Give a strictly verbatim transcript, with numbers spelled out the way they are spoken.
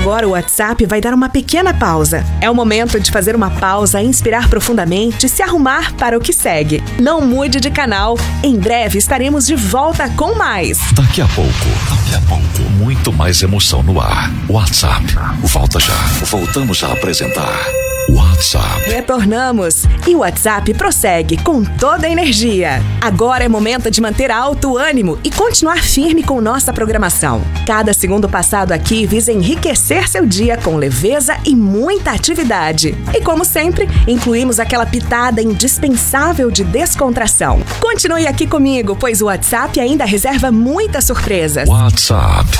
agora o WhatsApp vai dar uma pequena pausa. É o momento de fazer uma pausa, inspirar profundamente e se arrumar para o que segue. Não mude de canal. Em breve estaremos de volta com mais. Daqui a pouco, daqui a pouco, muito mais emoção no ar. WhatsApp, volta já. Voltamos a apresentar WhatsApp. Retornamos e o WhatsApp prossegue com toda a energia. Agora é momento de manter alto o ânimo e continuar firme com nossa programação. Cada segundo passado aqui visa enriquecer seu dia com leveza e muita atividade. E como sempre, incluímos aquela pitada indispensável de descontração. Continue aqui comigo, pois o WhatsApp ainda reserva muitas surpresas. WhatsApp.